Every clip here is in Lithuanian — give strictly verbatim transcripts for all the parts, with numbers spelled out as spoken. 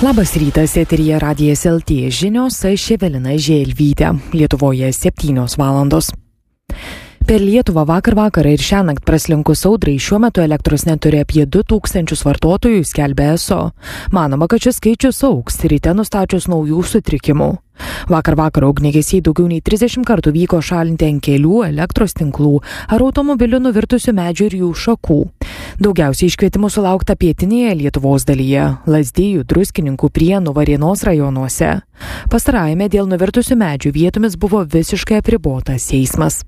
Labas rytas, eteryje Radijas L T žinios, aš Evelina Želvytė. Lietuvoje septynios valandos. Per Lietuvą vakar vakarą ir šiąnakt praslinkus audrai šiuo metu elektros neturi apie du tūkstančius vartotojų, skelbia E S O. Manoma, kad šis skaičius augs, ryte nustačius naujų sutrikimų. Vakar vakarą ugniagesiai daugiau nei trisdešimt kartų vyko šalinti ant kelių, elektros tinklų ar automobilių nuvirtusių medžių ir jų šakų. Daugiausiai iškvietimų sulaukta pietinėje Lietuvos dalyje - Lazdijų, Druskininkų, Prienų, Varėnos rajonuose. Pastarajame dėl nuvirtusių medžių vietomis buvo visiškai apribotas eismas.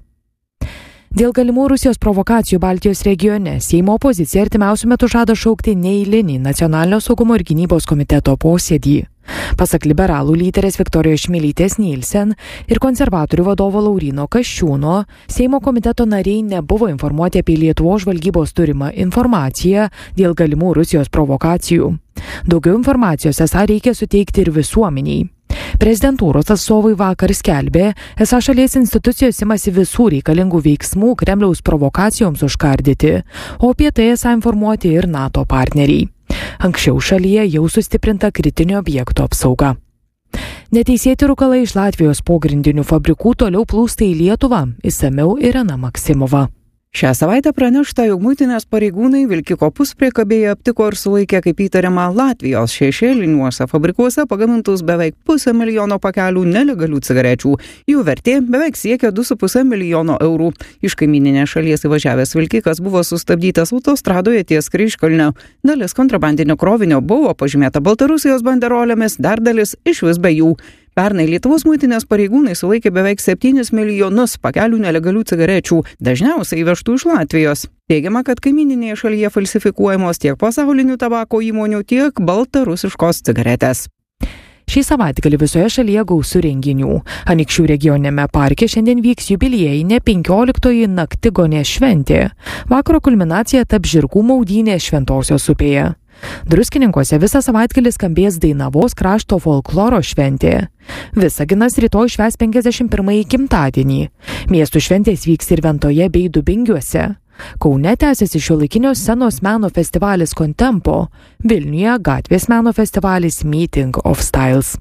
Dėl galimų Rusijos provokacijų Baltijos regione Seimo opozicija artimiausiu metu žada šaukti neeilinį Nacionalinio saugumo ir gynybos komiteto posėdį. Pasak liberalų lyderės Viktorijos Čmilytės Nilsen ir konservatorių vadovo Lauryno Kasčiūno, Seimo komiteto nariai nebuvo informuoti apie Lietuvos žvalgybos turimą informaciją dėl galimų Rusijos provokacijų. Daugiau informacijos esą reikia suteikti ir visuomeniai. Prezidentūros atstovai vakar skelbė, esą šalies institucijos imasi visų reikalingų veiksmų Kremliaus provokacijoms užkardyti, o apie tai esą informuoti ir NATO partneriai. Anksčiau šalyje jau sustiprinta kritinio objekto apsauga. Neteisėti rūkalai iš Latvijos pogrindinių fabrikų toliau plūsta į Lietuvą, išsamiau Irena Maksimova. Šią savaitę pranešta, jog muitinės pareigūnai Vilkiko puspriekabėje aptiko ir sulaikė kaip įtariama Latvijos šešėliniuose fabrikuose pagamintus beveik pusę milijono pakelių nelegalių cigarečių. Jų vertė beveik siekia du su puse milijono eurų. Iš kaimyninės šalies įvažiavęs Vilkikas buvo sustabdytas autostradoje ties Kryžkalniu. Dalis kontrabandinio krovinio buvo pažymėta Baltarusijos banderolėmis, dar dalis išvis be jų. Pernai Lietuvos muitinės pareigūnai sulaikė beveik septynis milijonus pakelių nelegalių cigarečių, dažniausiai įvežtų iš Latvijos. Teigiama, kad kaimyninėje šalyje falsifikuojamos tiek pasaulinių tabako įmonių, tiek baltarusiškos cigaretės. Šį savaitgalį visoje šalyje gausu renginių. Anykščių regioniniame parke šiandien vyks jubiliejinė penkioliktoji Naktigonės šventė. Vakaro kulminacija taps žirgų maudynė Šventosios upėje. Druskininkuose visą savaitgalį skambės Dainavos krašto folkloro šventė. Visaginas rytoj švęs penkiasdešimt pirmąjį gimtadienį. Miestų šventės vyks ir Ventoje bei Dubingiuose. Kaune tęsiasi šiuolaikinio scenos meno festivalis Contempo, Vilniuje gatvės meno festivalis Meeting of Styles.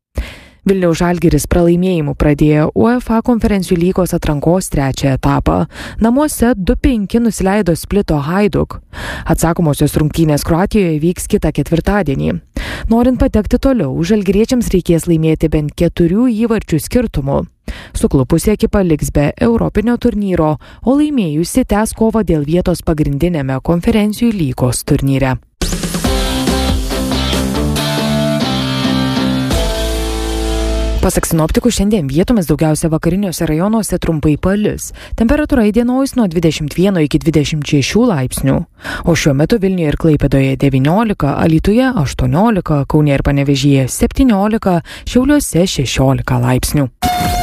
Vilniaus Žalgiris pralaimėjimų pradėjo UEFA konferencijų lygos atrankos trečią etapą. Namuose du penki nusileido Splito Hajduk. Atsakomosios rungtynės Kroatijoje vyks kitą ketvirtadienį. Norint patekti toliau, žalgiriečiams reikės laimėti bent keturių įvarčių skirtumų. Suklupusi ekipa liks be europinio turnyro, o laimėjusi tęs kovą dėl vietos pagrindinėme konferencijų lygos turnyre. Pasak sinoptikų, šiandien vietomis daugiausia vakariniuose rajonuose trumpai palis. Temperatūra įdienojus nuo dvidešimt vieno iki dvidešimt šešių laipsnių. O šiuo metu Vilniuje ir Klaipėdoje devyniolika, Alytuje aštuoniolika, Kaune ir Panevėžyje septyniolika, Šiauliuose šešiolika laipsnių.